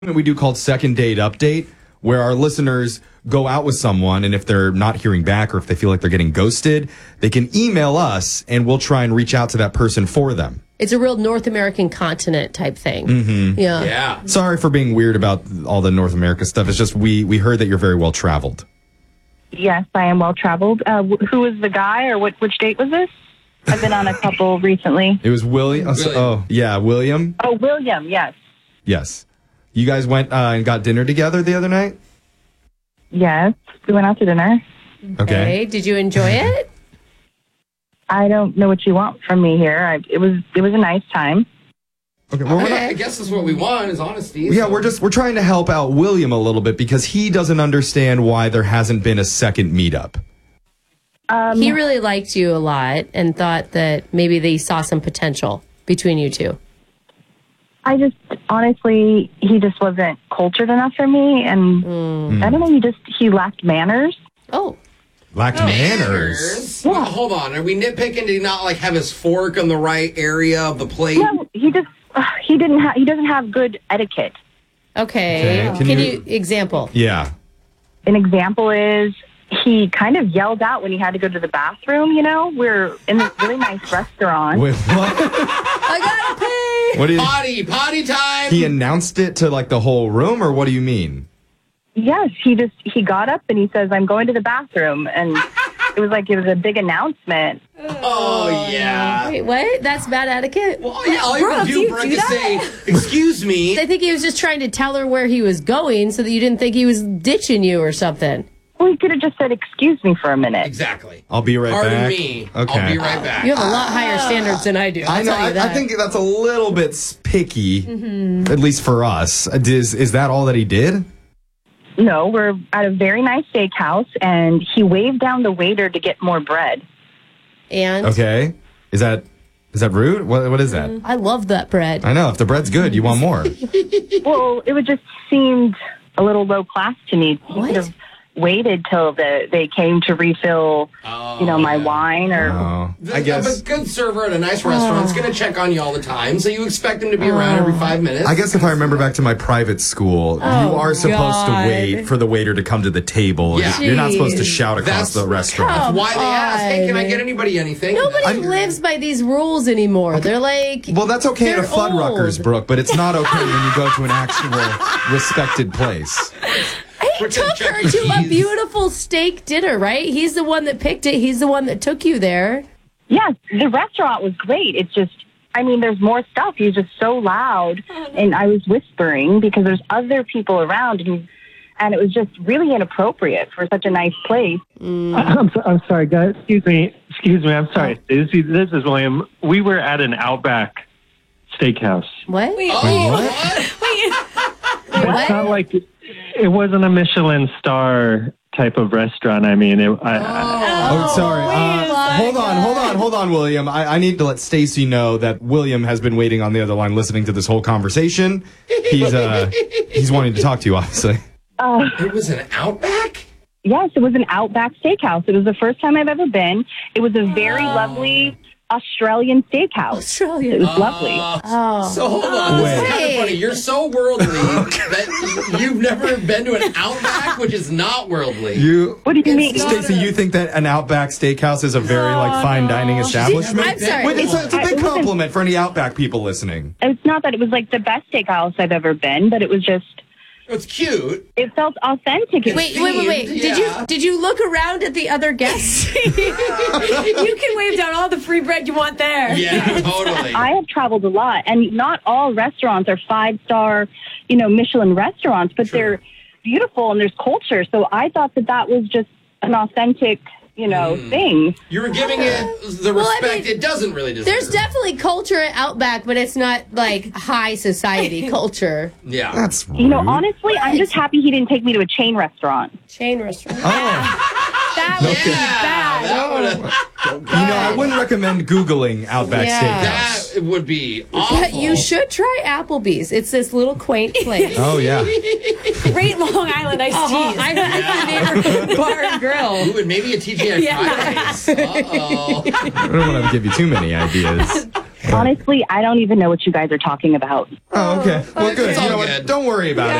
We do called Second Date Update, where our listeners go out with someone, and if they're not hearing back or if they feel like they're getting ghosted, they can email us, and we'll try and reach out to that person for them. It's a real North American continent type thing. Mm-hmm. Yeah. Sorry for being weird about all the North America stuff. It's just we heard that you're very well traveled. Yes, I am well traveled. Who was the guy, or which date was this? I've been on a couple recently. It was William. William. Oh, William, yes. Yes. You guys went and got dinner together the other night? Yes, we went out to dinner. Okay. Did you enjoy it? I don't know what you want from me here. It was a nice time. Okay. Well, I guess that's what we want is honesty. Yeah, we're trying to help out William a little bit because he doesn't understand why there hasn't been a second meetup. He really liked you a lot and thought that maybe they saw some potential between you two. Honestly, he just wasn't cultured enough for me, and I don't know, he lacked manners. Oh. Lacked manners? Well, hold on. Are we nitpicking? Did he not have his fork on the right area of the plate? No, he doesn't have good etiquette. Okay. Can you example? Yeah. An example is he kind of yelled out when he had to go to the bathroom, We're in this really nice restaurant. Wait, what? I gotta pee! What is Potty time! He announced it to the whole room, or what do you mean? Yes, he got up and he says, "I'm going to the bathroom," and it was a big announcement. Oh, yeah. Wait, what? That's bad etiquette? Well, yeah, all you can do, Brooke, is say, "Excuse me." I think he was just trying to tell her where he was going so that you didn't think he was ditching you or something. Well, he could have just said, "Excuse me" for a minute. Exactly. I'll be right back. Pardon me. Okay. I'll be right back. You have a lot higher standards than I do. I know. I think that's a little bit picky, at least for us. Is that all that he did? No, we're at a very nice steakhouse, and he waved down the waiter to get more bread. And? Okay. Is that rude? What is that? I love that bread. I know. If the bread's good, you want more. Well, it just seemed a little low class to me. He What? could have waited till they came to refill, my wine or... I guess. A good server at a nice restaurant is going to check on you all the time, so you expect him to be around every 5 minutes. I guess if I remember back to my private school, you are supposed to wait for the waiter to come to the table. Yeah. You're not supposed to shout across the restaurant. That's why they ask, "Hey, can I get anybody anything?" Nobody lives by these rules anymore. They're like... Well, that's okay at a they're Fuddruckers, old. Brooke, but it's not okay when you go to an actual respected place. He took her to a beautiful steak dinner, right? He's the one that picked it. He's the one that took you there. Yes, the restaurant was great. It's just, there's more stuff. He was just so loud, and I was whispering because there's other people around, and it was just really inappropriate for such a nice place. I'm sorry, guys. Excuse me. I'm sorry. This is William. We were at an Outback Steakhouse. What? Wait, It's not like it wasn't a Michelin star type of restaurant. Sorry. Hold on, William. I need to let Stacy know that William has been waiting on the other line listening to this whole conversation. He's wanting to talk to you, obviously. It was an Outback? Yes, it was an Outback Steakhouse. It was the first time I've ever been. It was a very lovely Australian steakhouse. It was lovely. So hold on. This is kind of funny. You're so worldly that you've never been to an Outback, which is not worldly. What do you mean? Stacy, you think that an Outback Steakhouse is a very fine dining establishment? I'm sorry. Wait, it's a big compliment for any Outback people listening. It's not that it was the best steakhouse I've ever been, but it was just... It's cute. It felt authentic. Wait. Yeah. Did you look around at the other guests? You can wave down all the free bread you want there. Yeah, totally. I have traveled a lot, and not all restaurants are 5-star, Michelin restaurants, but they're beautiful and there's culture. So I thought that was just an authentic, thing. You were giving it the respect it doesn't really deserve. There's definitely culture at Outback, but it's not high society culture. Yeah. That's rude. Honestly, I'm just happy he didn't take me to a chain restaurant. Chain restaurant. Oh. That would be bad. I wouldn't recommend Googling Outback Steakhouse. That would be awful. But you should try Applebee's. It's this little quaint place. Oh, yeah. Great Long Island iced teas. I heard it's my favorite bar and grill. Ooh, and maybe a TGI Fridays. Uh-oh. I don't want to give you too many ideas. Honestly, I don't even know what you guys are talking about. Oh, okay. Well, good. It's all You know what? good. Don't worry about it.